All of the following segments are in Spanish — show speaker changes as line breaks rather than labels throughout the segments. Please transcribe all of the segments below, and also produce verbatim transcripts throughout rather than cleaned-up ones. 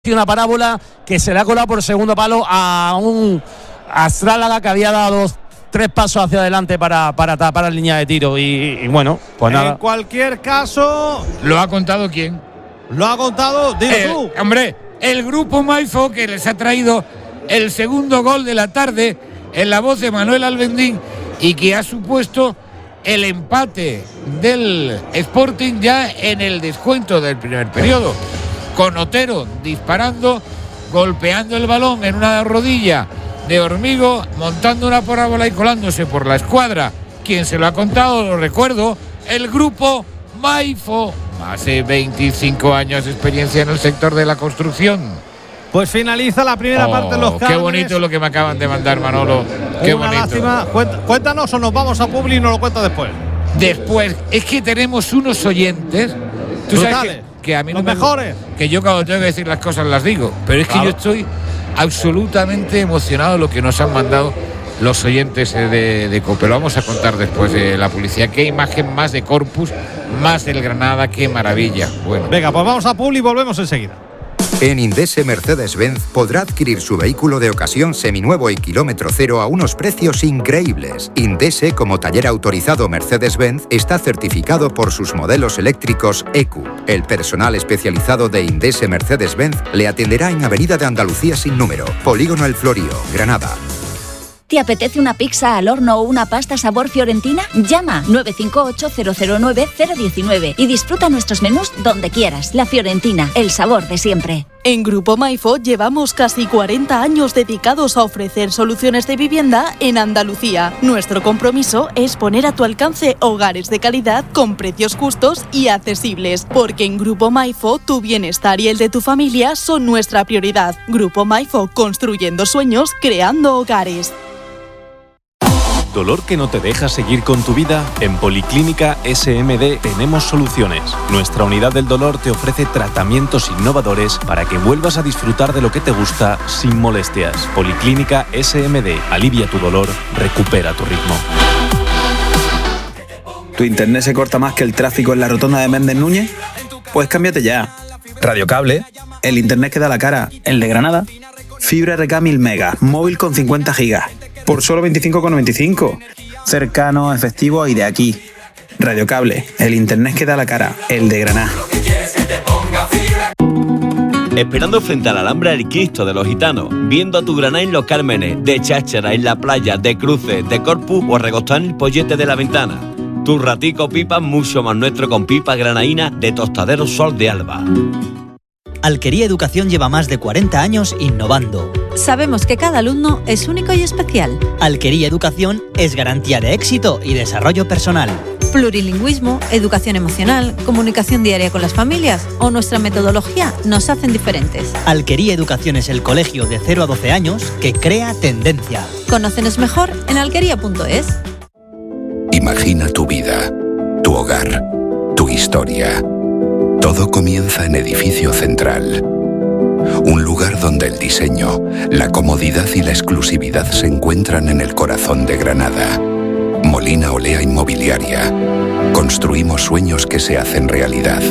una parábola que se le ha colado por segundo palo a un Astrálaga que había dado tres pasos hacia adelante para, para tapar la línea de tiro y, y bueno, pues nada.
En cualquier caso,
¿lo ha contado quién?
Lo ha contado, dilo
el,
tú.
Hombre, el grupo Maifo, que les ha traído el segundo gol de la tarde en la voz de Manuel Albendín y que ha supuesto el empate del Sporting ya en el descuento del primer periodo, con Otero disparando, golpeando el balón en una rodilla de Hormigo, montando una parábola y colándose por la escuadra. Quien se lo ha contado, lo recuerdo, el grupo Maifo. Hace veinticinco años de experiencia en el sector de la construcción.
Pues finaliza la primera
oh,
parte de los Cármenes.
Qué bonito lo que me acaban de mandar, Manolo. Qué
Una
bonito.
lástima. Cuéntanos o nos vamos a Publi y nos lo cuenta después.
Después, es que tenemos unos oyentes. Tú
Brutales.
sabes que, que a mí
los
no me
mejores.
Que yo cuando tengo que decir las cosas las digo. Pero es que
claro.
yo estoy absolutamente emocionado de lo que nos han mandado los oyentes de, de COPE. Lo vamos a contar después de la publicidad. Qué imagen más de Corpus, más del Granada, qué maravilla. Bueno.
Venga, pues vamos a Publi y volvemos enseguida.
En Indese Mercedes-Benz podrá adquirir su vehículo de ocasión seminuevo y kilómetro cero a unos precios increíbles. Indese, como taller autorizado Mercedes-Benz, está certificado por sus modelos eléctricos E Q. El personal especializado de Indese Mercedes-Benz le atenderá en Avenida de Andalucía sin número, Polígono El Florío, Granada.
¿Te apetece una pizza al horno o una pasta sabor fiorentina? Llama nueve cinco ocho cero cero nueve cero uno nueve y disfruta nuestros menús donde quieras. La Fiorentina, el sabor de siempre.
En Grupo Maifo llevamos casi cuarenta años dedicados a ofrecer soluciones de vivienda en Andalucía. Nuestro compromiso es poner a tu alcance hogares de calidad con precios justos y accesibles, porque en Grupo Maifo tu bienestar y el de tu familia son nuestra prioridad. Grupo Maifo, construyendo sueños, creando hogares.
¿Dolor que no te deja seguir con tu vida? En Policlínica S M D tenemos soluciones. Nuestra unidad del dolor te ofrece tratamientos innovadores para que vuelvas a disfrutar de lo que te gusta sin molestias. Policlínica S M D. Alivia tu dolor, recupera tu ritmo.
¿Tu internet se corta más que el tráfico en la rotonda de Méndez Núñez? Pues cámbiate ya. Radiocable, el internet que da la cara, el de Granada. Fibra R K mil megas, móvil con cincuenta gigas. Por solo veinticinco con noventa y cinco. Cercano, efectivo y de aquí. Radiocable, el internet que da la cara, el de Granada.
Esperando frente a la Alhambra el Cristo de los Gitanos, viendo a tu Granada en Los Cármenes, de cháchara en la playa, de cruces, de Corpus o recostado en el pollete de la ventana. Tu ratico pipa mucho más nuestro con pipa granaína de Tostadero Sol de Alba.
Alquería Educación lleva más de cuarenta años innovando.
Sabemos que cada alumno es único y especial.
Alquería Educación es garantía de éxito y desarrollo personal.
Plurilingüismo, educación emocional, comunicación diaria con las familias o nuestra metodología nos hacen diferentes.
Alquería Educación es el colegio de cero a doce años que crea tendencia.
Conócenos mejor en alquería punto es.
Imagina tu vida, tu hogar, tu historia. Todo comienza en Edificio Central. Un lugar donde el diseño, la comodidad y la exclusividad se encuentran en el corazón de Granada. Molina Olea Inmobiliaria. Construimos sueños que se hacen realidad.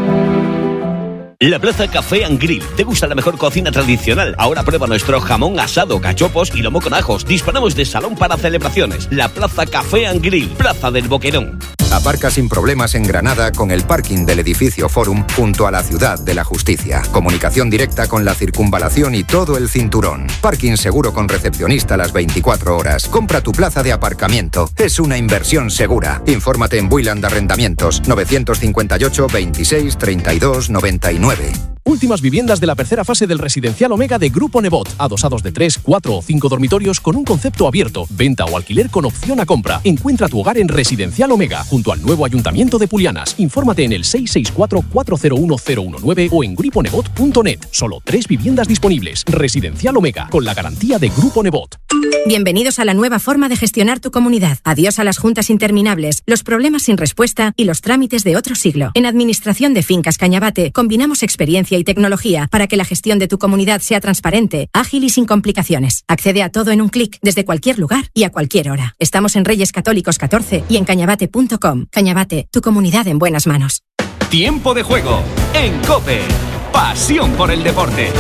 La Plaza Café and Grill. ¿Te gusta la mejor cocina tradicional? Ahora prueba nuestro jamón asado, cachopos y lomo con ajos. Disponemos de salón para celebraciones. La Plaza Café and Grill, Plaza del Boquerón.
Aparca sin problemas en Granada con el parking del edificio Fórum junto a la Ciudad de la Justicia. Comunicación directa con la circunvalación y todo el cinturón. Parking seguro con recepcionista las veinticuatro horas. Compra tu plaza de aparcamiento. Es una inversión segura. Infórmate en Builand Arrendamientos novecientos cincuenta y ocho, veintiséis, treinta y dos, noventa y nueve.
Últimas viviendas de la tercera fase del Residencial Omega de Grupo Nebot. Adosados de tres, cuatro o cinco dormitorios con un concepto abierto. Venta o alquiler con opción a compra. Encuentra tu hogar en Residencial Omega, junto al nuevo Ayuntamiento de Pulianas. Infórmate en el seis seis cuatro, cuatro cero uno, cero uno nueve o en grupo nebot punto net. Solo tres viviendas disponibles. Residencial Omega, con la garantía de Grupo Nebot.
Bienvenidos a la nueva forma de gestionar tu comunidad. Adiós a las juntas interminables, los problemas sin respuesta y los trámites de otro siglo. En Administración de Fincas Cañabate combinamos experiencia y tecnología para que la gestión de tu comunidad sea transparente, ágil y sin complicaciones. Accede a todo en un clic, desde cualquier lugar y a cualquier hora. Estamos en Reyes Católicos catorce y en cañabate punto com. Cañabate, tu comunidad en buenas manos.
Tiempo de juego en COPE. pasión por el deporte.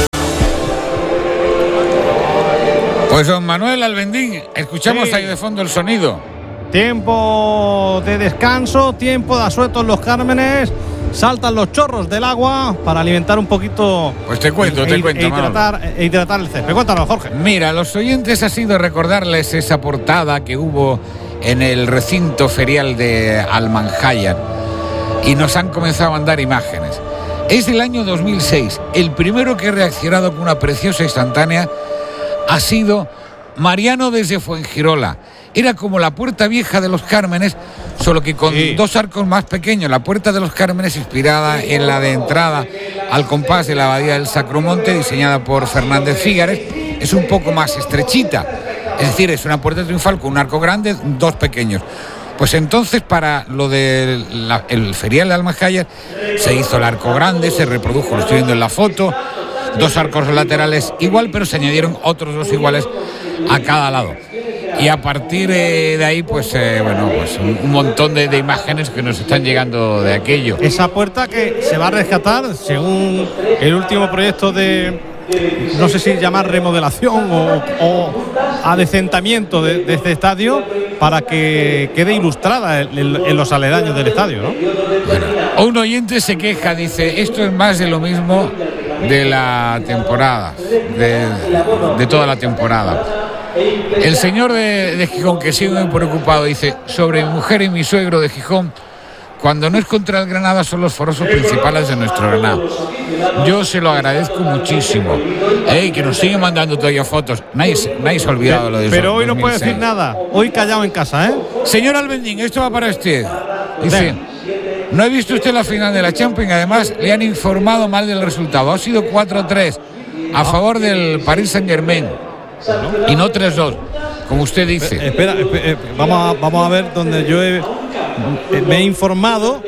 Pues don Manuel Albendín, escuchamos
Sí.
ahí de fondo el sonido.
Tiempo de descanso, tiempo de asueto en los Cármenes. Saltan los chorros del agua para alimentar un poquito.
Pues te cuento,
e,
te
e,
cuento,
e hidratar, e hidratar el césped. Cuéntanos, Jorge.
Mira, los oyentes ha sido recordarles esa portada que hubo en el recinto ferial de Almanjaya y nos han comenzado a mandar imágenes. Es del año dos mil seis. El primero que ha reaccionado con una preciosa instantánea ha sido Mariano desde Fuengirola. Era como la Puerta Vieja de los Cármenes, solo que con sí. dos arcos más pequeños. La Puerta de los Cármenes, inspirada en la de entrada al compás de la Abadía del Sacromonte, diseñada por Fernández Fígares, es un poco más estrechita. Es decir, es una puerta triunfal con un arco grande, dos pequeños. Pues entonces, para lo del ferial de Almanjaya, se hizo el arco grande, se reprodujo, lo estoy viendo en la foto, dos arcos laterales igual, pero se añadieron otros dos iguales a cada lado. Y a partir de ahí, pues eh, bueno, pues un, un montón de, de imágenes que nos están llegando de aquello.
Esa puerta que se va a rescatar según el último proyecto de, no sé si llamar remodelación o, o adecentamiento de, de este estadio, para que quede ilustrada en, en, en los aledaños del estadio, ¿no?
Bueno, un oyente se queja, dice, esto es más de lo mismo de la temporada, de, de toda la temporada. El señor de, de Gijón, que sigue muy preocupado, dice, sobre mi mujer y mi suegro de Gijón, cuando no es contra el Granada son los forosos principales de nuestro Granada. Yo se lo agradezco muchísimo. Ey, que nos sigue mandando todavía fotos. Nadie, nadie se ha olvidado
pero,
lo de eso.
Pero hoy no puede decir nada. Hoy callado en casa, ¿eh?
Señor Albendín, esto va para usted. Dice, no he visto usted la final de la Champions, además le han informado mal del resultado. Ha sido cuatro a tres a favor del Paris Saint-Germain. Y no tres dos, como usted dice.
Eh, espera, espera, vamos, a, vamos a ver donde yo he, me he informado.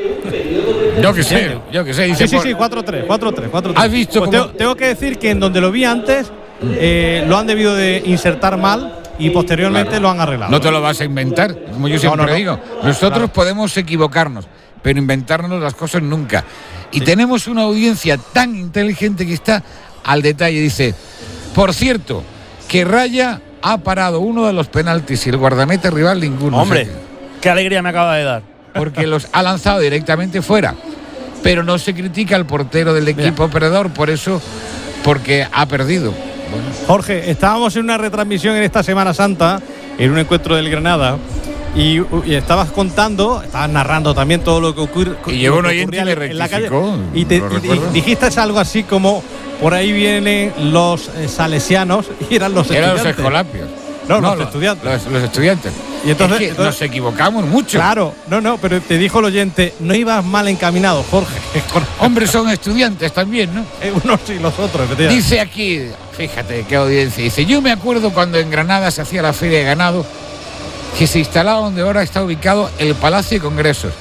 Yo que sé, yo que sé. Dice
sí, sí,
por...
sí, cuatro tres, cuatro tres, cuatro tres.
¿Has visto
pues
cómo...
tengo, tengo que decir que en donde lo vi antes eh, lo han debido de insertar mal y posteriormente claro. lo han arreglado.
No te lo vas a inventar, como yo siempre no, no, no. digo. Nosotros claro. podemos equivocarnos, pero inventarnos las cosas nunca. Y sí. tenemos una audiencia tan inteligente que está al detalle. Dice, por cierto, que Raya ha parado uno de los penaltis y el guardameta rival ninguno.
Hombre, qué alegría me acaba de dar.
Porque los ha lanzado directamente fuera. Pero no se critica al portero del equipo Mira. perdedor, por eso, porque ha perdido. Bueno.
Jorge, estábamos en una retransmisión en esta Semana Santa, en un encuentro del Granada, y, y estabas contando, estabas narrando también todo lo que ocurre.
Y llegó un oyente y le rectificó.
En la calle, y, te, y, y dijiste algo así como, por ahí vienen los eh, salesianos, y eran los
eran
estudiantes.
los escolapios.
No,
no,
los,
los estudiantes. Los, los estudiantes.
Y entonces,
es que
entonces
nos equivocamos mucho.
Claro, no, no, pero te dijo el oyente, no ibas mal encaminado, Jorge.
Hombre, son estudiantes también, ¿no?
Eh, unos y los otros.
Dice aquí, fíjate qué audiencia, dice, yo me acuerdo cuando en Granada se hacía la feria de ganado, que se instalaba donde ahora está ubicado el Palacio de Congresos.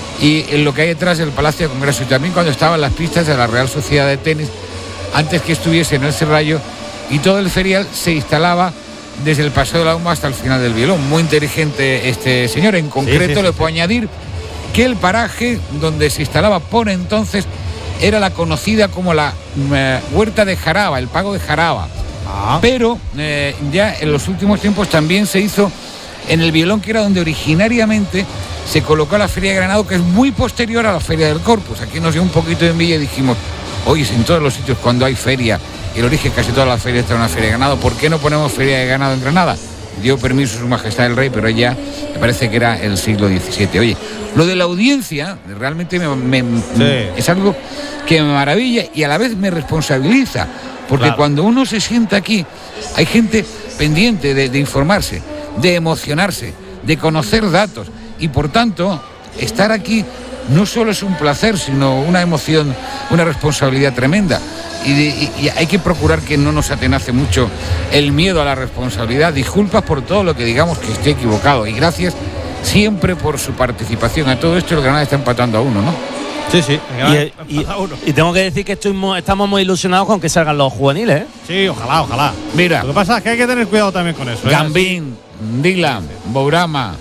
Y en lo que hay detrás del Palacio de Congresos. Y también cuando estaban las pistas de la Real Sociedad de Tenis, antes que estuviese en el Serrallo, y todo el ferial se instalaba desde el Paseo de la Humba hasta el final del Violón. Muy inteligente este señor. En concreto, sí, sí, sí, le puedo sí. añadir que el paraje donde se instalaba por entonces era la conocida como la eh, Huerta de Jaraba, el Pago de Jaraba. Ah. Pero eh, ya en los últimos tiempos también se hizo en el Violón, que era donde originariamente se colocó la Feria de Granado, que es muy posterior a la Feria del Corpus. Aquí nos dio un poquito de envidia y dijimos, oye, en todos los sitios cuando hay feria, el origen casi todas las ferias está en una feria de ganado, ¿por qué no ponemos feria de ganado en Granada? Dio permiso Su Majestad el Rey, pero ya me parece que era el siglo diecisiete. Oye, lo de la audiencia realmente me, me, sí. es algo que me maravilla y a la vez me responsabiliza, porque claro. cuando uno se sienta aquí, hay gente pendiente de, de informarse, de emocionarse, de conocer datos, y por tanto, estar aquí no solo es un placer, sino una emoción, una responsabilidad tremenda. Y, de, y, y hay que procurar que no nos atenace mucho el miedo a la responsabilidad. Disculpas por todo lo que digamos que esté equivocado. Y gracias siempre por su participación. A todo esto el Granada está empatando a uno, ¿no?
Sí, sí.
Y, y, y tengo que decir que estoy muy, estamos muy ilusionados con que salgan los juveniles, ¿eh?
Sí, ojalá, ojalá.
Mira.
Lo que pasa es que hay que tener cuidado también con eso, ¿eh?
Gambín, Dylan, Bourama,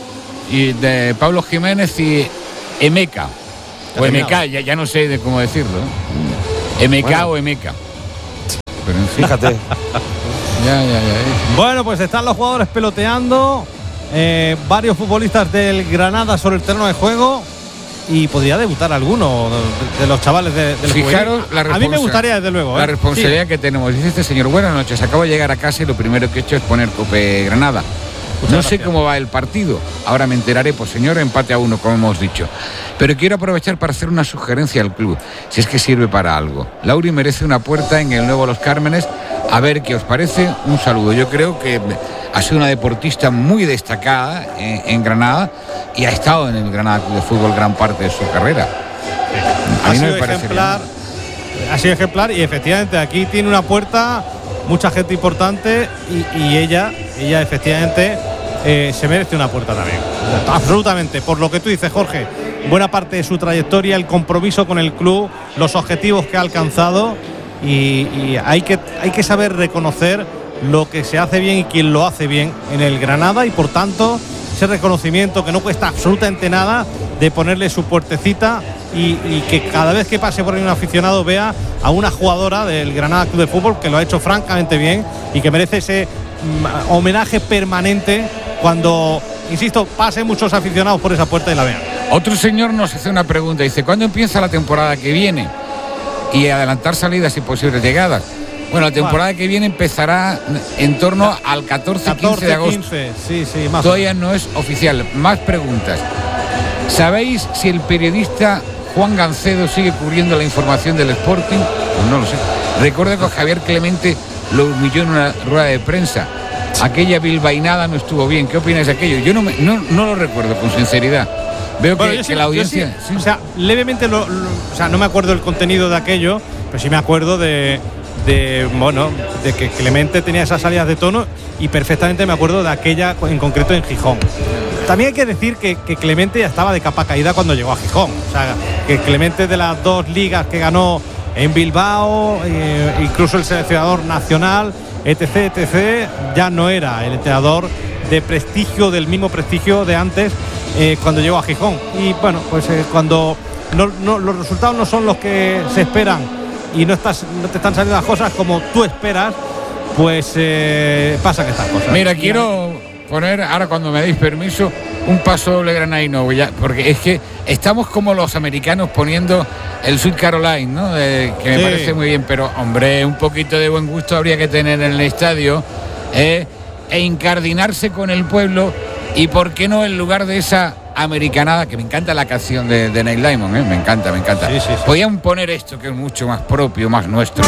y de Pablo Jiménez y Emeca. O Emeca, ya, ya no sé de cómo decirlo. M K
Bueno.
o M K.
Pero en fin. Fíjate.
ya, ya, ya.
Bueno, pues están los jugadores peloteando. Eh, varios futbolistas del Granada sobre el terreno de juego. Y podría debutar alguno de, de los chavales de, del
Fijaros
juvenil.
la
A mí me gustaría, desde luego.
La
¿eh?
responsabilidad
Sí.
que tenemos. Dice este señor, buenas noches, acabo de llegar a casa y lo primero que he hecho es poner Cope Granada.
Muchas
no
gracias.
sé cómo va el partido. Ahora me enteraré, pues señor, empate a uno, como hemos dicho. Pero quiero aprovechar para hacer una sugerencia al club, si es que sirve para algo. Lauri merece una puerta en el nuevo Los Cármenes. A ver qué os parece. Un saludo. Yo creo que ha sido una deportista muy destacada en, en Granada y ha estado en el Granada Club de Fútbol gran parte de su carrera. A
Ha
mí no
sido
me parece
ejemplar. Ha sido ejemplar y efectivamente aquí tiene una puerta, mucha gente importante y, y ella, ella efectivamente eh, se merece una puerta también. Absolutamente. Por lo que tú dices, Jorge, buena parte de su trayectoria, el compromiso con el club, los objetivos que ha alcanzado y, y hay que, hay que saber reconocer lo que se hace bien y quien lo hace bien en el Granada y por tanto ese reconocimiento que no cuesta absolutamente nada de ponerle su puertecita y, y que cada vez que pase por ahí un aficionado vea a una jugadora del Granada Club de Fútbol que lo ha hecho francamente bien y que merece ese mm, homenaje permanente cuando, insisto, pasen muchos aficionados por esa puerta y la vean.
Otro señor nos hace una pregunta, dice, ¿cuándo empieza la temporada que viene? Y adelantar salidas y posibles llegadas. Bueno, la temporada vale. que viene empezará en torno al catorce quince de agosto.
quince, sí, sí, más
Todavía no es oficial. Más preguntas. ¿Sabéis si el periodista Juan Gancedo sigue cubriendo la información del Sporting? Pues no lo sé. Recuerdo que Javier Clemente lo humilló en una rueda de prensa. Aquella bilbainada no estuvo bien. ¿Qué opinas de aquello? Yo no, me, no, no lo recuerdo con sinceridad. Veo bueno, que, sí, que la audiencia...
Sí, sí. O sea, levemente, lo, lo, o sea, no me acuerdo el contenido de aquello, pero sí me acuerdo de... de bueno, de que Clemente tenía esas salidas de tono y perfectamente me acuerdo de aquella en concreto en Gijón. También hay que decir que, que Clemente ya estaba de capa caída cuando llegó a Gijón. O sea, que Clemente de las dos ligas que ganó en Bilbao, eh, incluso el seleccionador nacional, etc, etc, ya no era el entrenador de prestigio, del mismo prestigio de antes eh, cuando llegó a Gijón. Y bueno, pues eh, cuando no, no, los resultados no son los que se esperan y no, estás, no te están saliendo las cosas como tú esperas, pues eh, pasan estas cosas.
Mira, quiero poner, ahora cuando me deis permiso, un paso doble granadino, porque es que estamos como los americanos poniendo el Sweet Caroline, ¿no? Eh, que me sí. parece muy bien, pero hombre, un poquito de buen gusto habría que tener en el estadio eh, e incardinarse con el pueblo y por qué no en lugar de esa americanada, que me encanta la canción de, de Neil Diamond, ¿eh? me encanta, me encanta. Sí, sí, sí. Podían poner esto que es mucho más propio, más nuestro.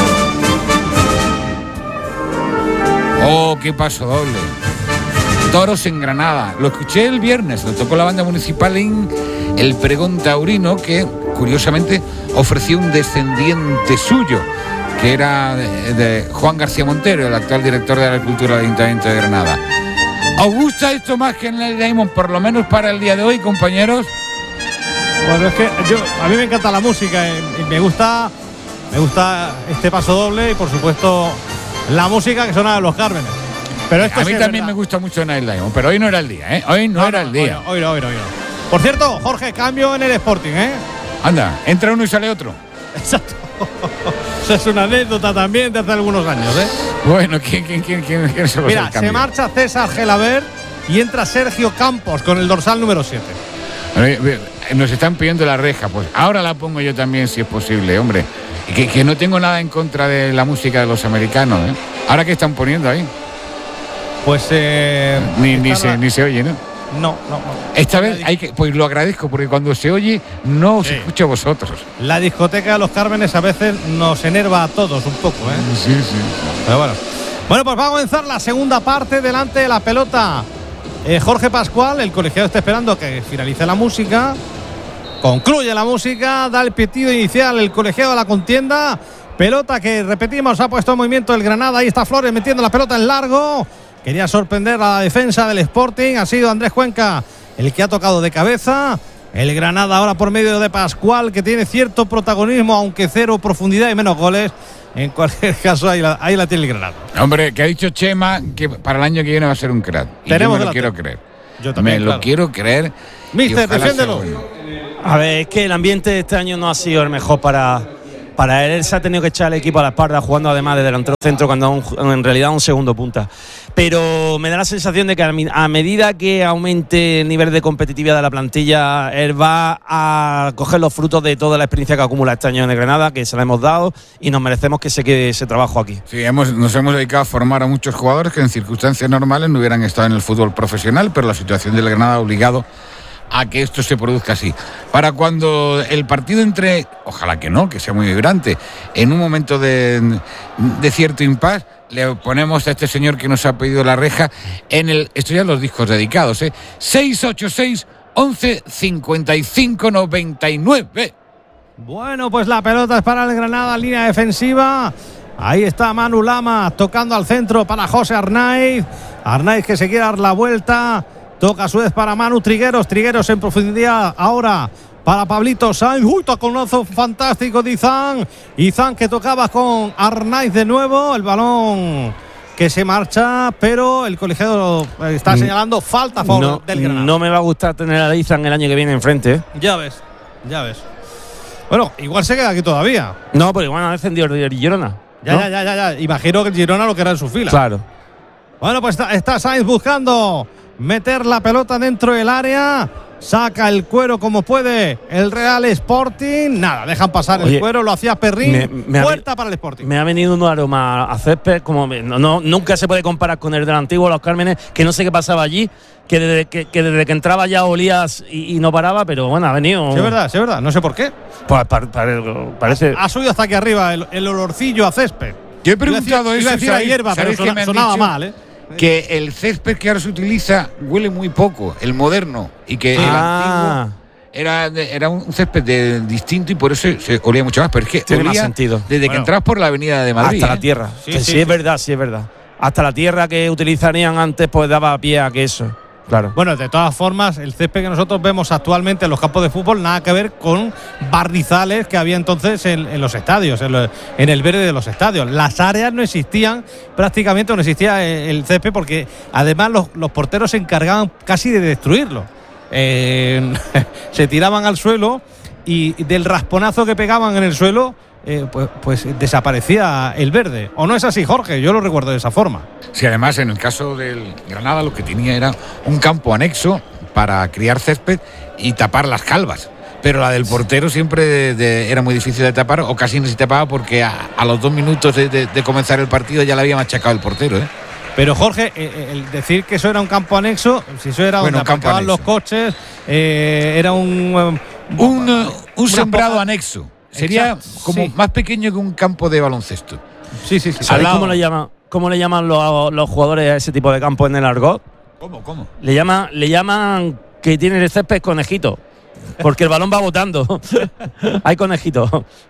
Oh, qué paso doble. Toros en Granada. Lo escuché el viernes, lo tocó la banda municipal en el Pregón Taurino, que curiosamente ofreció un descendiente suyo, que era de, de Juan García Montero, el actual director de Agricultura del Ayuntamiento de Granada. ¿Os gusta esto más que en el Diamond, por lo menos para el día de hoy, compañeros?
Bueno, es que yo, a mí me encanta la música y me gusta, me gusta este paso doble y por supuesto la música que suena de Los Cármenes. Pero esto
a mí
sí
también me gusta mucho Neil Diamond, pero hoy no era el día, ¿eh? Hoy no, no era el día.
Hoy no, hoy no, hoy no. Por cierto, Jorge, cambio en el Sporting, ¿eh?
Anda, entra uno y sale otro.
Exacto. Esa es una anécdota también de hace algunos años, ¿eh?
Bueno, ¿quién, quién, quién, quién, quién se lo
Mira, se marcha César Gelabert y entra Sergio Campos con el dorsal número siete.
Nos están pidiendo la reja, pues ahora la pongo yo también si es posible, hombre. Que, que no tengo nada en contra de la música de los americanos, ¿eh? Ahora, ¿qué están poniendo ahí?
Pues eh,
ni, ni, se, la... ni se oye, ¿no?
No, no, no.
Esta vez hay que, pues lo agradezco, porque cuando se oye no os sí. escucha a vosotros.
La discoteca de Los Cármenes a veces nos enerva a todos un poco, ¿eh?
Sí, sí.
Pero bueno. Bueno, pues va a comenzar la segunda parte delante de la pelota. Eh, Jorge Pascual, el colegiado está esperando que finalice la música. Concluye la música, da el pitido inicial el colegiado de la contienda. Pelota que, repetimos, ha puesto en movimiento el Granada. Ahí está Flores metiendo la pelota en largo. Quería sorprender a la defensa del Sporting. Ha sido Andrés Cuenca el que ha tocado de cabeza. El Granada ahora por medio de Pascual, que tiene cierto protagonismo, aunque cero profundidad y menos goles. En cualquier caso, ahí la, ahí la tiene el Granada.
Hombre, que ha dicho Chema que para el año que viene va a ser un crack. Y yo me lo quiero creer.
Yo también,
Me
claro.
lo quiero creer.
Mister, defiéndelo.
A ver, es que el ambiente de este año no ha sido el mejor para, para él se ha tenido que echar el equipo a la espalda jugando además de delantero centro cuando un, en realidad un segundo punta. Pero me da la sensación de que a, a medida que aumente el nivel de competitividad de la plantilla, él va a coger los frutos de toda la experiencia que acumula este año en el Granada, que se la hemos dado, y nos merecemos que se quede ese trabajo aquí.
Sí, hemos, nos hemos dedicado a formar a muchos jugadores que en circunstancias normales no hubieran estado en el fútbol profesional, pero la situación del Granada ha obligado a que esto se produzca así. Para cuando el partido entre, ojalá que no, que sea muy vibrante, en un momento de, de cierto impasse, le ponemos a este señor que nos ha pedido la reja en el, esto ya los discos dedicados, ¿eh? seis ocho seis, once, cincuenta y cinco, noventa y nueve.
Bueno, pues la pelota es para el Granada, línea defensiva. Ahí está Manu Lama tocando al centro para José Arnaiz. Arnaiz que se quiere dar la vuelta. Toca a su vez para Manu Trigueros. Trigueros en profundidad ahora para Pablito Sainz. Uy, taconazo fantástico de Izan. Izan que tocaba con Arnaiz de nuevo. El balón que se marcha, pero el colegiado está señalando falta a favor
no,
del Granada.
No me va a gustar tener a Izan el año que viene enfrente. ¿eh?
Ya ves, ya ves. Bueno, igual se queda aquí todavía.
No, pero igual ha descendido el Girona.
Ya,
¿no?
ya, ya, ya, ya. Imagino que el Girona lo que era en su fila.
Claro.
Bueno, pues está, está Sainz buscando meter la pelota dentro del área. Saca el cuero como puede el Real Sporting. Nada, dejan pasar Oye, el cuero, lo hacía Perrín. Me, me Puerta ha, para el Sporting.
Me ha venido un aroma a césped, como no, no, nunca se puede comparar con el del antiguo Los Cármenes, que no sé qué pasaba allí, que desde que, que, desde que entraba ya olías y, y no paraba, pero bueno, ha venido.
Sí, es verdad, sí, es verdad, no sé por qué.
Pues pa, pa, parece.
Ha, ha subido hasta aquí arriba el, el olorcillo a césped.
Yo he preguntado eso.
Iba a decir a hierba, pero sona, sonaba dicho? mal, ¿eh?
Que el césped que ahora se utiliza huele muy poco, el moderno, y que
ah.
el antiguo era, era un césped de, distinto y por eso se olía mucho más. Pero es que
tiene
olía
más sentido.
Desde bueno, que entrabas por la avenida de Madrid.
Hasta
¿eh?
la tierra.
Sí,
sí,
sí,
sí,
sí,
es verdad, sí es verdad. Hasta la tierra que utilizarían antes pues daba pie a que eso. Claro.
Bueno, de todas formas, el césped que nosotros vemos actualmente en los campos de fútbol nada que ver con barnizales que había entonces en, en los estadios, en, lo, en el verde de los estadios. Las áreas no existían, prácticamente no existía el césped porque además los, los porteros se encargaban casi de destruirlo. Eh, se tiraban al suelo y del rasponazo que pegaban en el suelo, Eh, pues, pues desaparecía el verde. ¿O no es así, Jorge? Yo lo recuerdo de esa forma.
Sí, además en el caso del Granada lo que tenía era un campo anexo para criar césped y tapar las calvas. Pero la del portero siempre de, de, era muy difícil de tapar o casi no se tapaba porque a, a los dos minutos de, de, de comenzar el partido ya le había machacado el portero, ¿eh?
Pero Jorge, eh, el decir que eso era un campo anexo, si eso era
bueno,
donde aparcaban los coches, eh, era un... Um,
un, uh, un sembrado poca... anexo. Sería Exacto, como
sí.
más pequeño que un campo de baloncesto.
Sí, sí, sí.
¿Sabéis cómo le llaman, cómo le llaman los, los jugadores a ese tipo de campo en el argot?
¿Cómo, cómo?
Le llaman, le llaman que tienen el césped conejito, porque el balón va botando. Hay conejitos.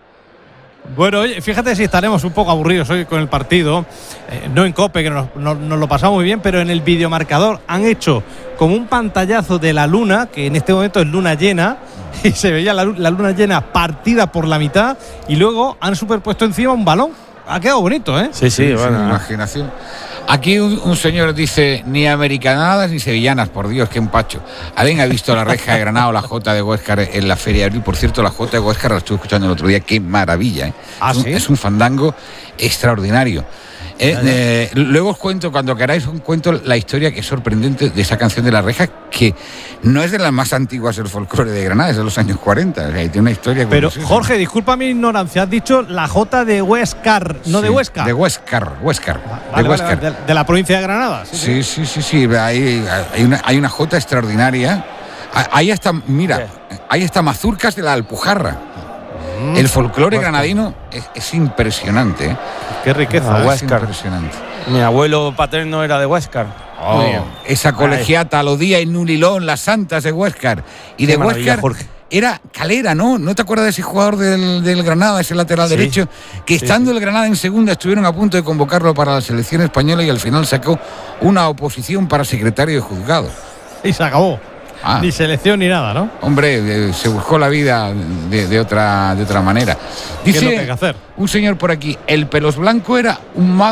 Bueno, oye, fíjate si estaremos un poco aburridos hoy con el partido, eh, no en COPE, que nos, nos, nos lo pasamos muy bien, pero en el videomarcador han hecho como un pantallazo de la luna, que en este momento es luna llena, y se veía la, la luna llena partida por la mitad, y luego han superpuesto encima un balón. Ha quedado bonito, ¿eh?
Sí, sí, sí bueno.
Imaginación. Aquí un, un señor dice, ni americanadas ni sevillanas, por Dios, qué empacho. ¿Alguien ha visto la Reja de Granada o la Jota de Huéscar en la Feria de Abril? Por cierto, la Jota de Huéscar la estuve escuchando el otro día, qué maravilla, ¿eh?
¿Ah,
es, un,
sí?
es un fandango extraordinario. Eh, eh, luego os cuento, cuando queráis, os cuento la historia que es sorprendente de esa canción de La Reja, que no es de las más antiguas del folclore de Granada, es de los años cuarenta. O sea, tiene una historia.
Pero, Jorge, disculpa mi ignorancia, has dicho la Jota de Huéscar, no
sí,
de Huesca.
De Huéscar, Huéscar.
Vale,
de, Huéscar.
Vale, de, de la provincia de Granada.
Sí, sí, sí, sí. sí, sí. Hay, hay, una, hay una Jota extraordinaria. Ahí está, mira, ahí está Mazurcas de la Alpujarra. Mm, El folclore granadino es, es impresionante, ¿eh?
Qué riqueza.
Ah, es Huéscar. Impresionante.
Mi abuelo paterno era de Huéscar.
Oh, esa colegiata, Lodía y Nulilón, las santas de Huéscar. Y de Huéscar era Calera, ¿no? ¿No te acuerdas de ese jugador del, del Granada, ese lateral sí, derecho? Que sí, estando sí. el Granada en segunda estuvieron a punto de convocarlo para la selección española y al final sacó una oposición para secretario de juzgado.
Y se acabó. Ah. Ni selección ni nada, ¿no?
Hombre, eh, se buscó la vida de, de, otra, de otra manera. Dice
¿Qué es lo que hay que hacer?
Un señor por aquí, el Pelos Blanco era un mago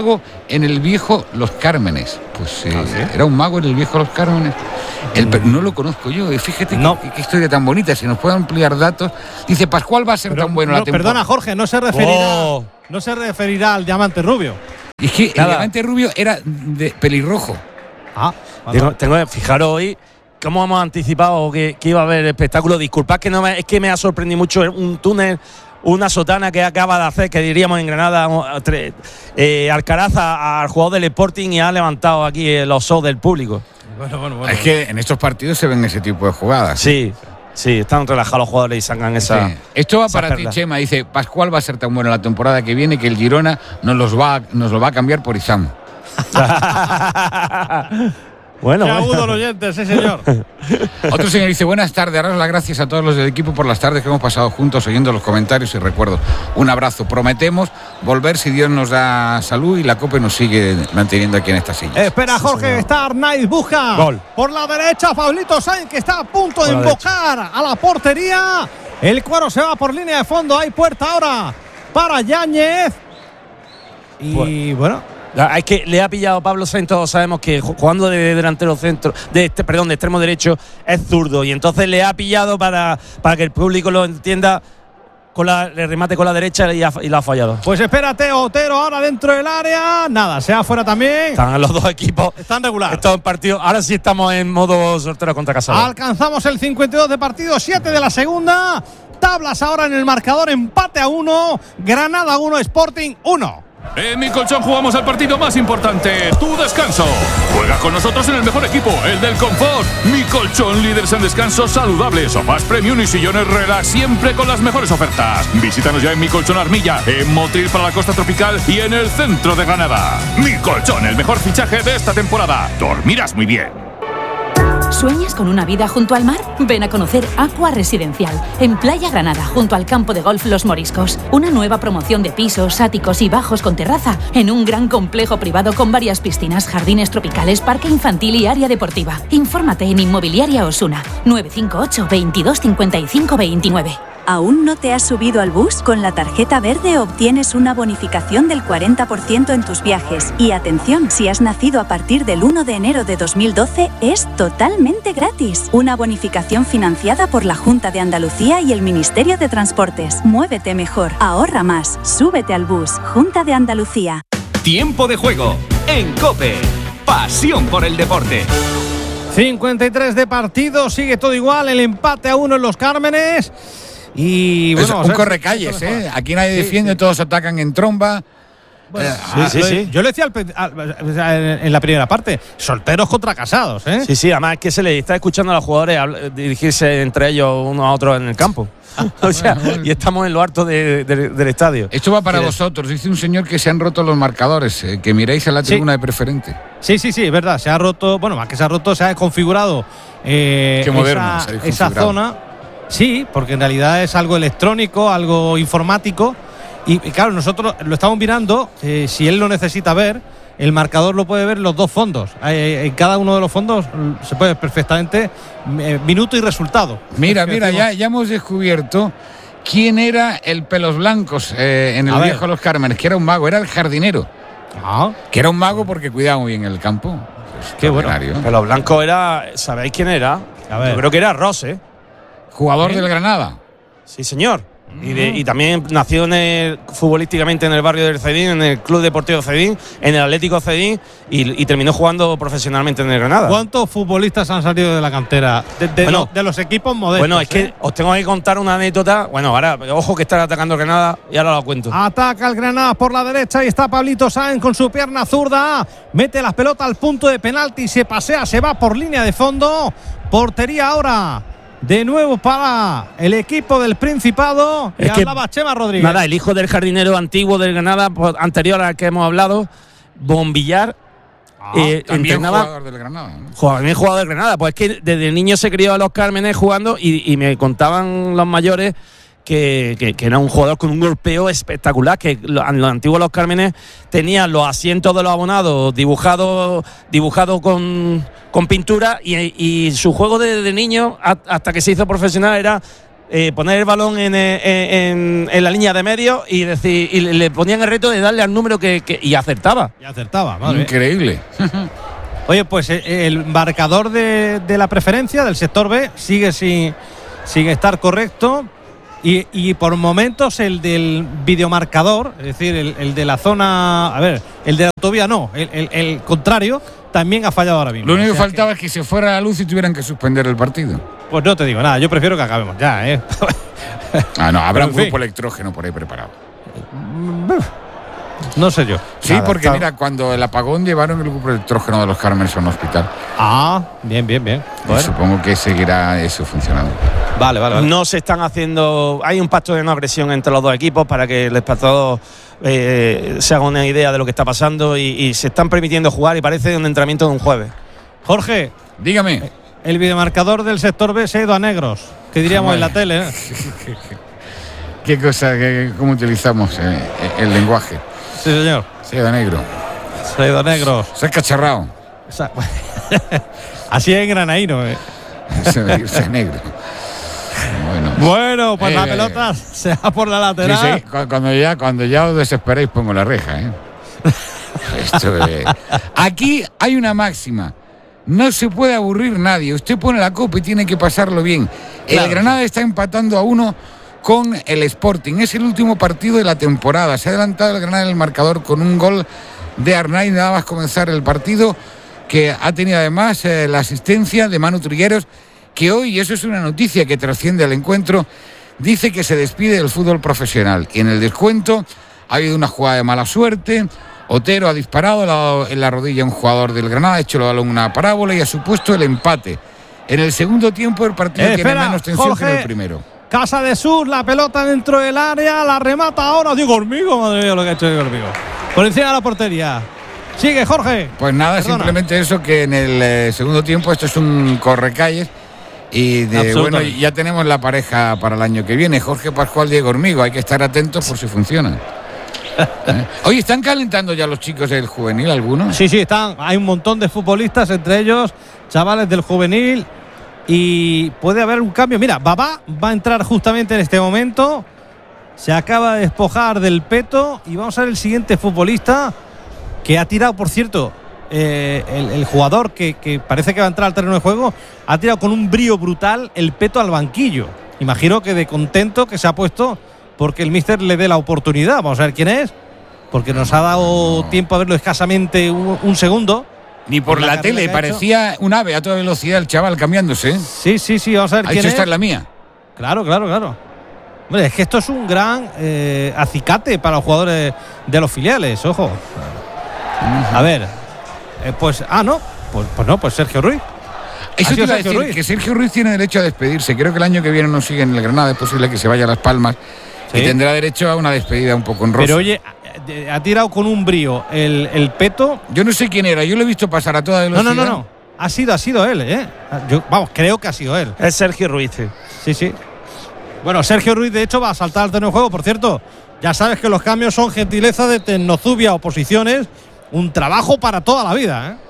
en el viejo Los Cármenes. Pues eh,
¿Ah, sí?
era un mago en el viejo Los Cármenes. El, mm. No lo conozco yo. Y fíjate no. qué, qué historia tan bonita. Si nos puede ampliar datos. Dice, Pascual va a ser
Pero,
tan bueno
no,
la temporada.
Perdona, Jorge, no se referirá,
oh.
no se referirá al diamante rubio.
Y es que
Nada.
el diamante rubio era de pelirrojo.
Ah, vale.
Tengo, tengo, fijaros hoy cómo hemos anticipado que, que iba a haber espectáculo. Disculpad que no me, es que me ha sorprendido mucho un túnel, una sotana que acaba de hacer, que diríamos en Granada, eh, Alcaraz a, al jugador del Sporting y ha levantado aquí los ojos del público.
Bueno, bueno, bueno.
Es que en estos partidos se ven ese tipo de jugadas.
Sí, sí, están relajados los jugadores y sacan esa.
Sí. Esto va para
perlas.
ti, Chema. Dice, Pascual va a ser tan bueno la temporada que viene que el Girona nos, los va, nos lo va a cambiar por Izam.
Bueno,
qué
bueno.
agudo el oyente, sí señor.
Otro señor dice, buenas tardes, daros las gracias a todos los del equipo por las tardes que hemos pasado juntos oyendo los comentarios y recuerdos. Un abrazo, prometemos volver si Dios nos da salud y la COPE nos sigue manteniendo aquí en esta silla.
Espera, Jorge, sí, está Arnaiz, busca
Gol.
Por la derecha, Pablito Sainz, que está a punto por de invocar derecha a la portería. El cuero se va por línea de fondo, hay puerta ahora para Yáñez. Y bueno, bueno
es que le ha pillado Pablo Sainz, todos sabemos que jugando de delantero centro, de este, perdón, de extremo derecho, es zurdo. Y entonces le ha pillado para, para que el público lo entienda, con la, le remate con la derecha y, ha, y la ha fallado.
Pues espérate, Otero ahora dentro del área. Nada, se va afuera también.
Están los dos equipos.
Están regulares.
Estos partidos. Ahora sí estamos en modo sortero contra Casado.
Alcanzamos el cincuenta y dos de partido, siete de la segunda. Tablas ahora en el marcador, empate a uno. Granada uno, Sporting uno.
En Mi Colchón jugamos al partido más importante, tu descanso. Juega con nosotros en el mejor equipo, el del confort. Mi Colchón, líderes en descansos saludables, sofás premium y sillones relax, siempre con las mejores ofertas. Visítanos ya en Mi Colchón Armilla, en Motril para la costa tropical y en el centro de Granada. Mi Colchón, el mejor fichaje de esta temporada. Dormirás muy bien.
¿Sueñas con una vida junto al mar? Ven a conocer Aqua Residencial, en Playa Granada, junto al campo de golf Los Moriscos. Una nueva promoción de pisos, áticos y bajos con terraza, en un gran complejo privado con varias piscinas, jardines tropicales, parque infantil y área deportiva. Infórmate en Inmobiliaria Osuna, nueve cinco ocho, veintidós, cincuenta y cinco, veintinueve.
¿Aún no te has subido al bus? Con la tarjeta verde obtienes una bonificación del cuarenta por ciento en tus viajes. Y atención, si has nacido a partir del uno de enero de dos mil doce, es totalmente gratis. Una bonificación financiada por la Junta de Andalucía y el Ministerio de Transportes. Muévete mejor, ahorra más, súbete al bus. Junta de Andalucía.
Tiempo de juego en COPE. Pasión por el deporte.
cincuenta y tres de partido, sigue todo igual, el empate a uno en Los Cármenes. Y bueno,
es un correcalles, ¿eh? Aquí nadie sí, defiende, sí. Todos atacan en tromba.
Bueno, eh, sí, ah, sí, sí. Yo le decía al, al, en la primera parte, solteros contra casados, ¿eh?
Sí, sí, además es que se le está escuchando a los jugadores dirigirse entre ellos unos a otros en el campo. O sea, bueno, bueno. Y estamos en lo alto de, de, del estadio.
Esto va para vosotros. Dice un señor que se han roto los marcadores, eh, que miréis a la tribuna sí. de preferente.
Sí, sí, sí, es verdad. Se ha roto, bueno, más que se ha roto, se ha desconfigurado eh,
Qué moderno,
esa, se esa zona. Sí, porque en realidad es algo electrónico, algo informático. Y, y claro, nosotros lo estamos mirando. Eh, si él lo necesita ver, el marcador lo puede ver en los dos fondos. Eh, en cada uno de los fondos se puede ver perfectamente eh, minuto y resultado.
Mira, mira, ya, ya hemos descubierto quién era el Pelos Blancos eh, en el
A
viejo
ver.
Los Cármenes, que era un mago, era el jardinero.
Ah.
Que era un mago porque cuidaba muy bien el campo. Pues,
qué bueno. Pelos Blancos era, ¿sabéis quién era?
A ver.
Yo creo que era Ross, ¿eh?
Jugador
¿Eh?
del Granada.
Sí, señor. Y, de, y también nació en el, futbolísticamente en el barrio del Cedín, en el Club Deportivo Cedín, en el Atlético Cedín y, y terminó jugando profesionalmente en el Granada.
¿Cuántos futbolistas han salido de la cantera? De, de, bueno, lo, de los equipos modernos.
Bueno, es
¿eh?
que os tengo que contar una anécdota. Bueno, ahora, ojo que está atacando el Granada y ahora lo cuento.
Ataca el Granada por la derecha y está Pablito Sáenz con su pierna zurda. Mete las pelotas al punto de penalti, se pasea, se va por línea de fondo. Portería ahora. De nuevo para el equipo del Principado. Y hablaba Chema Rodríguez.
Nada, el hijo del jardinero antiguo del Granada, anterior al que hemos hablado, Bombillar.
Ah, eh, también entrenaba, jugador del Granada, ¿no?
También jugador del Granada. Pues es que desde niño se crió a Los Cármenes jugando y, y me contaban los mayores que, que, que era un jugador con un golpeo espectacular, que en los antiguos Los Cármenes tenían los asientos de los abonados dibujados dibujado con, con pintura y, y su juego de, de niño hasta que se hizo profesional era eh, poner el balón en, en, en, en la línea de medio y decir y le ponían el reto de darle al número que, que y acertaba.
Y acertaba, madre.
Increíble.
Oye, pues el, el marcador de, de la preferencia del sector B sigue sin, sin estar correcto. Y, y por momentos el del videomarcador, es decir, el, el de la zona, a ver, el de la autovía no, el, el, el contrario, también ha fallado ahora mismo.
Lo único
o sea
que faltaba que... es que se fuera la luz y tuvieran que suspender el partido.
Pues no te digo nada, yo prefiero que acabemos ya, ¿eh?
Ah, no, habrá
Pero,
un grupo
en fin.
electrógeno por ahí preparado.
No sé yo.
Sí,
Nada,
porque
está...
mira, cuando el apagón llevaron el grupo electrógeno de los Carmenes a un hospital.
Ah, bien, bien, bien.
Bueno. Supongo que seguirá eso funcionando.
Vale, vale, vale.
No se están haciendo. Hay un pacto de no agresión entre los dos equipos para que el espectador eh, se haga una idea de lo que está pasando y, y se están permitiendo jugar y parece un entrenamiento de un jueves.
Jorge,
dígame.
El videomarcador del sector B se ha ido a negros, que diríamos
Vale.
en la tele. ¿eh?
Qué cosa, que, cómo utilizamos eh, el lenguaje.
Sí, señor.
Se ha ido a negro.
Se ha ido a negros.
Se ha cacharrado.
Esa... Así es en granaíno. ¿eh?
Se ha ido negro. Bueno,
bueno pues
eh,
la pelota se va por la lateral.
Sí, sí. Cuando ya, cuando ya os desesperéis pongo la reja. ¿eh? Esto, eh. Aquí hay una máxima. No se puede aburrir nadie. Usted pone la copa y tiene que pasarlo bien. Claro. El Granada está empatando a uno con el Sporting. Es el último partido de la temporada. Se ha adelantado el Granada en el marcador con un gol de Arnaiz nada más comenzar el partido, que ha tenido además eh, la asistencia de Manu Trigueros, que hoy, y eso es una noticia que trasciende al encuentro, dice que se despide del fútbol profesional. Y en el descuento ha habido una jugada de mala suerte. Otero ha disparado en la rodilla a un jugador del Granada, ha hecho una parábola y ha supuesto el empate. En el segundo tiempo el partido
eh,
tiene
espera,
menos tensión
Jorge,
que en el primero.
Casa de Sur, la pelota dentro del área, la remata ahora Diego Hormigo, madre mía lo que ha hecho Diego Hormigo. Por encima de la portería. Sigue, Jorge.
Pues nada,
Perdona.
Simplemente eso, que en el eh, segundo tiempo esto es un correcalles. Y de, bueno, ya tenemos la pareja para el año que viene, Jorge Pascual, Diego Hormigo. Hay que estar atentos por si funciona. ¿Eh? Oye, ¿están calentando ya los chicos del juvenil algunos?
Sí, sí, están. Hay un montón de futbolistas, entre ellos chavales del juvenil. Y puede haber un cambio. Mira, Babá va a entrar justamente en este momento. Se acaba de despojar del peto. Y vamos a ver el siguiente futbolista, que ha tirado, por cierto, eh, el, el jugador que, que parece que va a entrar al terreno de juego, ha tirado con un brío brutal el peto al banquillo. Imagino que de contento que se ha puesto porque el míster le dé la oportunidad. Vamos a ver quién es, porque nos ha dado no. tiempo a verlo escasamente un, un segundo.
Ni por la, la tele, parecía un ave a toda velocidad el chaval cambiándose.
Sí, sí, sí, vamos a ver
ha
quién
dicho,
es.
Esta es la mía.
Claro, claro, claro. Hombre, es que esto es un gran eh, acicate para los jugadores de los filiales, ojo. Uh-huh. A ver, eh, pues, ah, no, pues, pues no, pues Sergio Ruiz.
Eso te iba a decir, Ruiz. que Sergio Ruiz tiene derecho a despedirse. Creo que el año que viene no sigue en el Granada, es posible que se vaya a Las Palmas. ¿Sí? Y tendrá derecho a una despedida un poco honrosa.
Pero oye, ha tirado con un brío el, el peto.
Yo no sé quién era, yo lo he visto pasar a toda velocidad.
No, no, no, no. Ha sido, ha sido él, ¿eh? Yo, vamos, creo que ha sido él.
Es Sergio Ruiz. Sí,
sí. sí. Bueno, Sergio Ruiz, de hecho, va a saltar al terreno de juego. Por cierto, ya sabes que los cambios son gentileza de Tecnozubia Oposiciones. Un trabajo para toda la vida, ¿eh?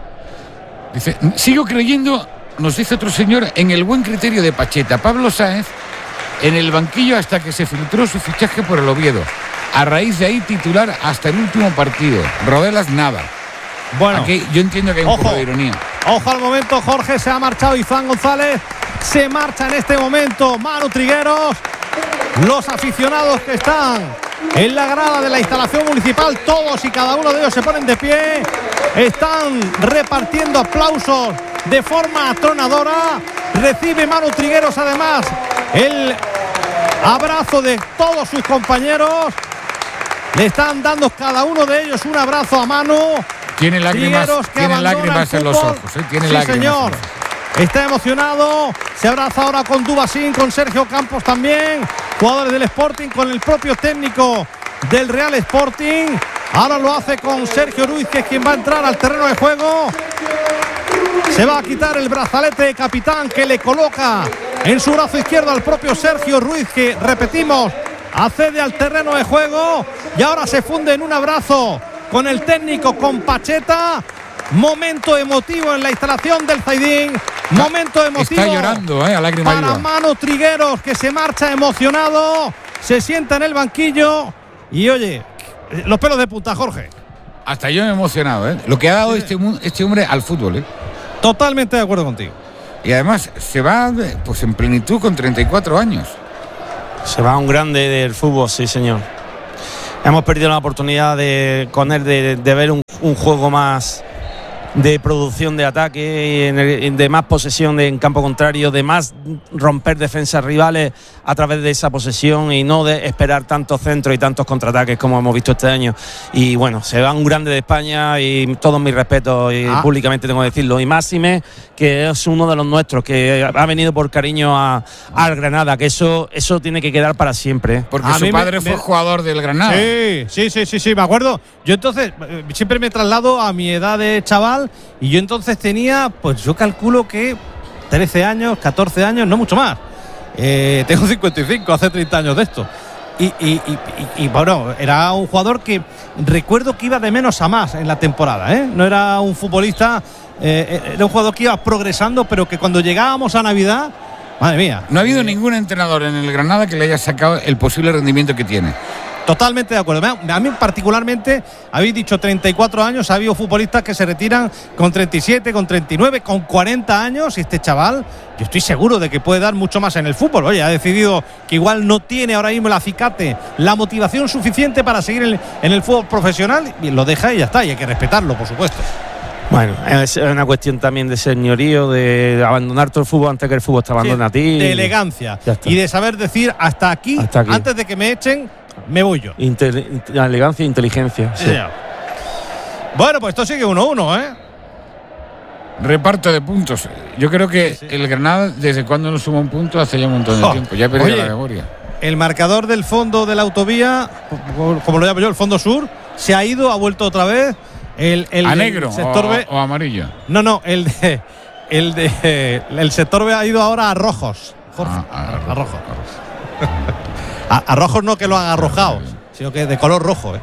Dice, sigo creyendo, nos dice otro señor, en el buen criterio de Pacheta. Pablo Sáenz en el banquillo hasta que se filtró su fichaje por el Oviedo. A raíz de ahí titular hasta el último partido. Rodelas nada.
Bueno,
aquí yo entiendo que hay un
ojo,
poco de ironía.
Ojo al momento, Jorge, se ha marchado Izán González. Se marcha en este momento Manu Trigueros. Los aficionados que están en la grada de la instalación municipal, todos y cada uno de ellos se ponen de pie. Están repartiendo aplausos de forma atronadora. Recibe Manu Trigueros además el abrazo de todos sus compañeros. Le están dando cada uno de ellos un abrazo a Manu.
Tiene lágrimas, tiene lágrimas en los ojos. ¿eh? Tiene
sí,
lágrimas
señor. Está emocionado. Se abraza ahora con Dubasín, con Sergio Campos también. Jugadores del Sporting, con el propio técnico del Real Sporting. Ahora lo hace con Sergio Ruiz, que es quien va a entrar al terreno de juego. Se va a quitar el brazalete de capitán que le coloca en su brazo izquierdo al propio Sergio Ruiz, que, repetimos, accede al terreno de juego. Y ahora se funde en un abrazo con el técnico, con Pacheta. Momento emotivo en la instalación del Zaidín. Momento emotivo.
Está llorando, ¿eh? A lágrima
para
viva.
Manu Trigueros, que se marcha emocionado, se sienta en el banquillo y oye, los pelos de punta, Jorge.
Hasta yo me he emocionado, ¿eh? Lo que ha dado este, este hombre al fútbol, ¿eh?
Totalmente de acuerdo contigo.
Y además se va pues en plenitud con treinta y cuatro años.
Se va un grande del fútbol, sí, señor. Hemos perdido la oportunidad de, con él de, de ver un, un juego más de producción de ataque, de más posesión de, en campo contrario, de más romper defensas rivales a través de esa posesión y no de esperar tantos centros y tantos contraataques como hemos visto este año. Y bueno, se va un grande de España y todos mis respetos y ah. públicamente tengo que decirlo. Y Máxime, que es uno de los nuestros, que ha venido por cariño a, al Granada, que eso, eso tiene que quedar para siempre.
Porque
a
su padre me, fue me... jugador del Granada.
Sí, sí, sí, sí, sí, me acuerdo. Yo entonces siempre me traslado a mi edad de chaval y yo entonces tenía, pues yo calculo que trece años, catorce años, no mucho más. Eh, tengo cincuenta y cinco, hace treinta años de esto. Y, y, y, y, y bueno, era un jugador que recuerdo que iba de menos a más en la temporada, ¿eh? No era un futbolista, eh, era un jugador que iba progresando, pero que cuando llegábamos a Navidad, madre mía.
No ha habido eh, ningún entrenador en el Granada que le haya sacado el posible rendimiento que tiene.
Totalmente de acuerdo. A mí particularmente, habéis dicho treinta y cuatro años, ha habido futbolistas que se retiran con treinta y siete, con treinta y nueve, con cuarenta años, y este chaval, yo estoy seguro de que puede dar mucho más en el fútbol. Oye, ha decidido que igual no tiene ahora mismo el acicate, la motivación suficiente para seguir en, en el fútbol profesional, y lo deja y ya está, y hay que respetarlo, por supuesto.
Bueno, es una cuestión también de señorío, de abandonar todo el fútbol antes que el fútbol te abandone sí, a ti.
De elegancia y de saber decir hasta aquí, hasta aquí, antes de que me echen, me voy yo.
Intel- elegancia e inteligencia. Sí. Sí.
Bueno, pues esto sigue uno uno, ¿eh?
Reparto de puntos. Yo creo que sí, sí. el Granada, desde cuando no suma un punto, hace ya un montón de oh. tiempo. Ya he perdido Oye, la memoria.
El marcador del fondo de la autovía, como lo llamo yo, el fondo sur, se ha ido, ha vuelto otra vez. El, el
¿A negro
sector
o,
B,
o amarillo?
No, no, el de, el de el sector B ha ido ahora a rojos. Jorge, ah, a, a, a rojos. A, a rojos no que lo han arrojado, sino que de color rojo. ¿eh?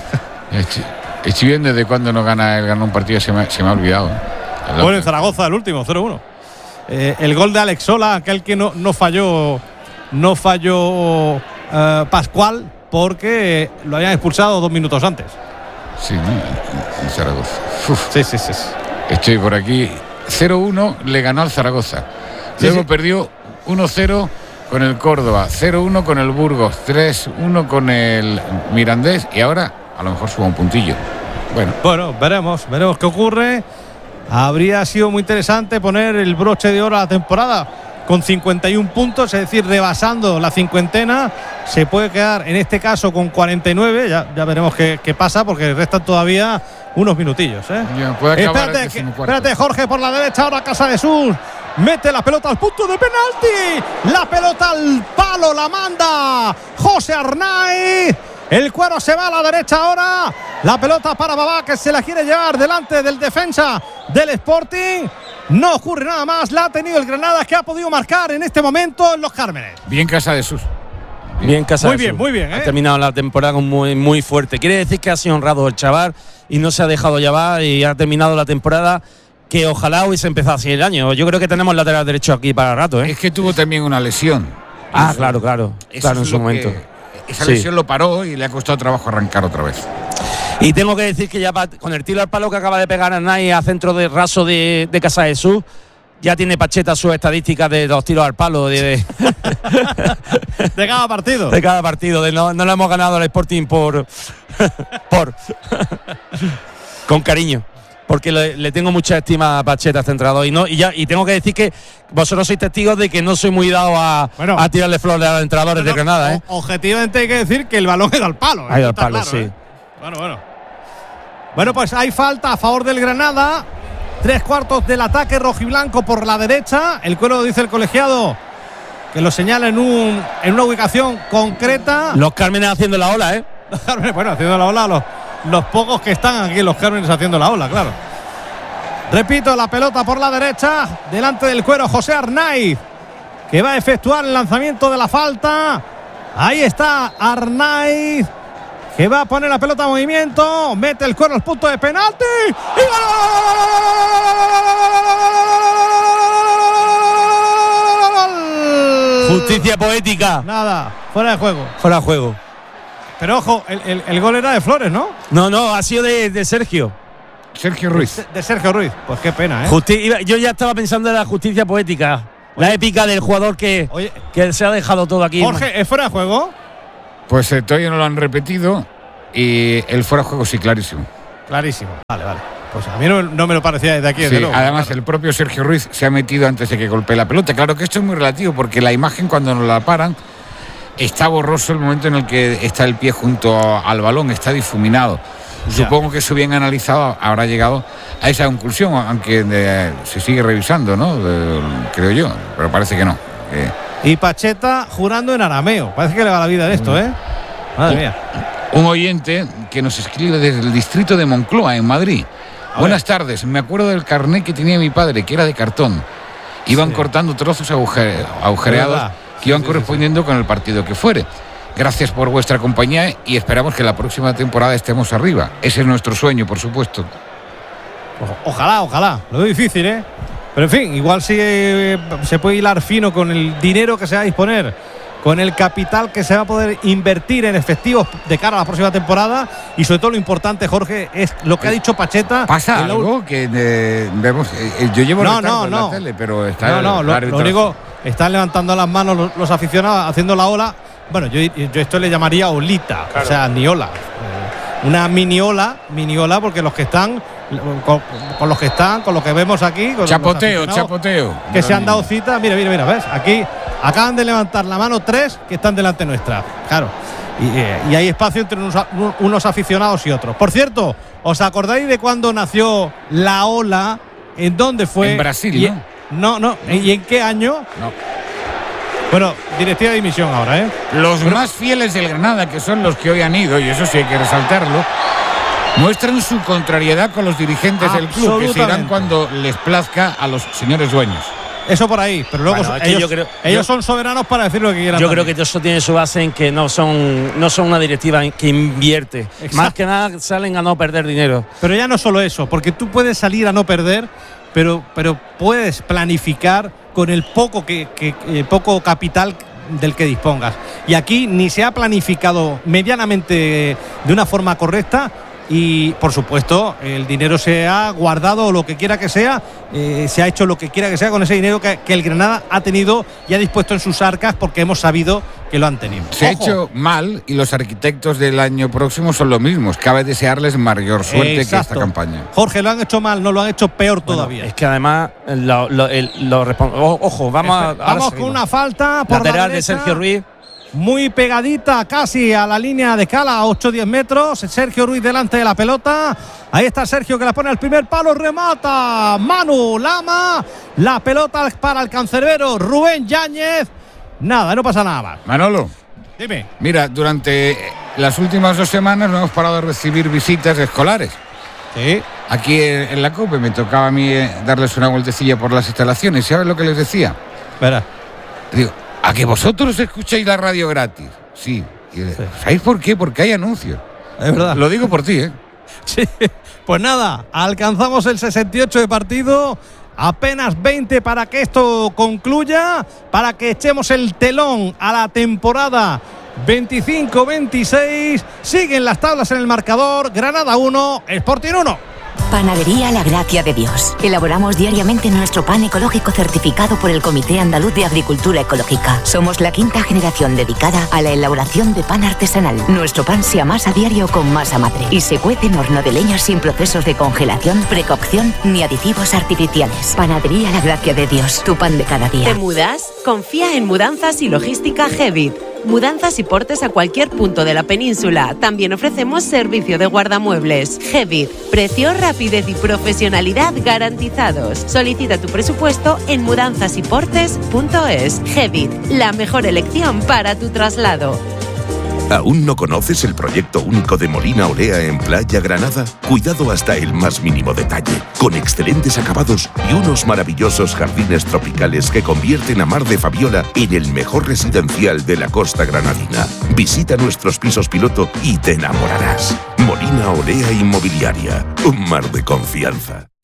Estoy viendo desde cuando no gana el gana un partido, se me, se me ha olvidado.
¿eh? Bueno, en Zaragoza, el último, cero uno. Eh, el gol de Alex Sola, aquel que no, no falló, no falló eh, Pascual, porque lo habían expulsado dos minutos antes.
Sí, ¿no? En Zaragoza. Uf.
Sí, sí, sí.
Estoy por aquí. cero uno le ganó al Zaragoza. Luego sí, sí. perdió uno cero con el Córdoba, cero uno con el Burgos, tres uno con el Mirandés y ahora a lo mejor suba un puntillo. Bueno,
bueno, veremos, veremos qué ocurre. Habría sido muy interesante poner el broche de oro a la temporada con cincuenta y uno puntos, es decir, rebasando la cincuentena. Se puede quedar en este caso con cuarenta y nueve, ya, ya veremos qué, qué pasa, porque restan todavía unos minutillos. ¿eh?
Ya, puede
espérate, que, espérate, Jorge, por la derecha, ahora Casa de Sus. Mete la pelota al punto de penalti. La pelota al palo la manda José Arnaiz. El cuero se va a la derecha ahora. La pelota para Babá, que se la quiere llevar delante del defensa del Sporting. No ocurre nada más. La ha tenido el Granada, que ha podido marcar en este momento en Los Cármenes.
Bien Casa de Sus.
Bien, bien Casa
muy
de
bien,
Sus.
Muy bien, ¿eh?
Ha terminado la temporada muy, muy fuerte. Quiere decir que ha sido honrado el chaval y no se ha dejado llevar y ha terminado la temporada que ojalá hubiese empezado así el año. Yo creo que tenemos lateral derecho aquí para rato, ¿eh?
Es que tuvo también una lesión.
Ah, eso, claro, claro. Claro, en su momento.
Que, esa lesión sí. lo paró y le ha costado trabajo arrancar otra vez.
Y tengo que decir que ya con el tiro al palo que acaba de pegar Arnaiz a centro de raso de, de Casa de Sus, ya tiene Pacheta sus estadísticas de los tiros al palo de, de,
de cada partido.
De cada partido. De no, no le hemos ganado al Sporting por. por con cariño. Porque le, le tengo mucha estima a Pacheta centrado y no y ya y tengo que decir que vosotros sois testigos de que no soy muy dado a, bueno, a tirarle flores a los entrenadores no, de Granada, ¿eh?
Objetivamente hay que decir que el balón es al palo.
Ha ido al palo, claro, sí.
¿eh? Bueno, bueno. Bueno, pues hay falta a favor del Granada. Tres cuartos del ataque rojiblanco por la derecha. El cuero dice el colegiado que lo señala en un en una ubicación concreta.
Los Cármenes haciendo la ola, ¿eh?
Los Cármenes, bueno, haciendo la ola los Los pocos que están aquí en Los Cármenes haciendo la ola, claro. Repito, la pelota por la derecha, delante del cuero José Arnaiz, que va a efectuar el lanzamiento de la falta. Ahí está Arnaiz, que va a poner la pelota en movimiento, mete el cuero al punto de penalti. ¡Y gol!
Justicia poética.
Nada, fuera de juego.
Fuera de juego.
Pero ojo, el, el, el gol era de Flores, ¿no?
No, no, ha sido de, de Sergio.
Sergio Ruiz.
De, de Sergio Ruiz. Pues qué pena, ¿eh?
Justi yo ya estaba pensando en la justicia poética. Oye, la épica del jugador que, Oye, que se ha dejado todo aquí.
Jorge, ¿es fuera de juego?
Pues eh, todavía no lo han repetido. Y el fuera de juego sí, clarísimo.
Clarísimo. Vale, vale. Pues a mí no, no me lo parecía desde aquí.
Sí,
desde luego.
Además, el propio Sergio Ruiz se ha metido antes de que golpee la pelota. Claro que esto es muy relativo porque la imagen cuando nos la paran está borroso el momento en el que está el pie junto al balón, está difuminado. Ya. Supongo que eso bien analizado habrá llegado a esa conclusión, aunque de, se sigue revisando, ¿no? De, creo yo, pero parece que no. Eh.
Y Pacheta jurando en arameo. Parece que le va la vida de esto, ¿eh? Madre
un,
mía.
Un oyente que nos escribe desde el distrito de Moncloa, en Madrid. A Buenas ver. tardes. Me acuerdo del carnet que tenía mi padre, que era de cartón. Iban sí. cortando trozos agujere, agujereados que iban sí, sí, correspondiendo sí. con el partido que fuere. Gracias por vuestra compañía y esperamos que la próxima temporada estemos arriba. Ese es nuestro sueño, por supuesto.
O, ojalá, ojalá. Lo veo difícil, ¿eh? Pero en fin, igual sí eh, se puede hilar fino con el dinero que se va a disponer, con el capital que se va a poder invertir en efectivos de cara a la próxima temporada. Y sobre todo lo importante, Jorge, es lo que ha dicho Pacheta.
¿Pasa algo
la...
que eh, vemos? Eh, yo llevo
no, no, no.
en la tele, pero está
no, no,
el,
lo, lo único, están levantando las manos los, los aficionados, haciendo la ola. Bueno, yo, yo esto le llamaría olita, claro. O sea, ni ola. Eh, una mini ola, mini ola, porque los que están, con, con los que están, con lo que vemos aquí. Con
chapoteo, chapoteo.
Que se han dado cita, mira, mira, mira, ¿ves? Aquí acaban de levantar la mano tres que están delante nuestra. Claro. Y, eh, y hay espacio entre unos, unos aficionados y otros. Por cierto, ¿os acordáis de cuándo nació la ola? ¿En dónde fue?
En Brasil,
y,
¿no?
No, no. ¿Y en qué año?
No.
Bueno, directiva de dimisión ahora, ¿eh?
Los Pero... más fieles del Granada, que son los que hoy han ido, y eso sí hay que resaltarlo, muestran su contrariedad con los dirigentes del club, que se irán cuando les plazca a los señores dueños.
Eso por ahí, pero luego bueno, ellos, yo creo, ellos yo, son soberanos para decir lo que quieran.
Yo
también.
creo que eso tiene su base en que no son, no son una directiva que invierte. Exacto. Más que nada salen a no perder dinero.
Pero ya no solo eso, porque tú puedes salir a no perder, pero, pero puedes planificar con el poco, que, que, eh, poco capital del que dispongas. Y aquí ni se ha planificado medianamente de una forma correcta. Y por supuesto el dinero se ha guardado, o lo que quiera que sea, eh, se ha hecho lo que quiera que sea con ese dinero que, que el Granada ha tenido y ha dispuesto en sus arcas, porque hemos sabido que lo han tenido.
Se Ojo. ha hecho mal, y los arquitectos del año próximo son los mismos. Cabe desearles mayor suerte Exacto. que esta campaña.
Jorge, lo han hecho mal, no lo han hecho peor bueno, todavía.
Es que además lo, lo, el, lo Ojo, vamos
Espe a, Vamos con una falta por
lateral
la
de Sergio Ruiz.
Muy pegadita casi a la línea de cala, a ocho o diez metros. Sergio Ruiz delante de la pelota. Ahí está Sergio, que la pone al primer palo, remata Manu Lama. La pelota para el cancerbero Rubén Yáñez. Nada, no pasa nada más.
Manolo,
dime.
Mira, durante las últimas dos semanas no hemos parado de recibir visitas escolares.
Sí.
Aquí en la COPE me tocaba a mí darles una vueltecilla por las instalaciones. ¿Sabes lo que les decía?
Verá.
Digo, ¿a que vosotros escucháis la radio gratis? Sí. sí. ¿Sabéis por qué? Porque hay anuncios.
Es verdad.
Lo digo por ti, ¿eh?
Sí. Pues nada, alcanzamos el sesenta y ocho de partido. Apenas veinte para que esto concluya, para que echemos el telón a la temporada veinticinco veintiséis. Siguen las tablas en el marcador. Granada uno, Sporting uno.
Panadería La Gracia de Dios. Elaboramos diariamente nuestro pan ecológico certificado por el Comité Andaluz de Agricultura Ecológica. Somos la quinta generación dedicada a la elaboración de pan artesanal. Nuestro pan se amasa a diario con masa madre y se cuece en horno de leña sin procesos de congelación, precocción ni aditivos artificiales. Panadería La Gracia de Dios. Tu pan de cada día.
¿Te mudas? Confía en Mudanzas y Logística Gevit. Mudanzas y portes a cualquier punto de la península. También ofrecemos servicio de guardamuebles. Gevit. Precio, rapidez y profesionalidad garantizados. Solicita tu presupuesto en mudanzas y portes punto es. Gevit. La mejor elección para tu traslado.
¿Aún no conoces el proyecto único de Molina Olea en Playa Granada? Cuidado hasta el más mínimo detalle, con excelentes acabados y unos maravillosos jardines tropicales que convierten a Mar de Fabiola en el mejor residencial de la costa granadina. Visita nuestros pisos piloto y te enamorarás. Molina Olea Inmobiliaria, un mar de confianza.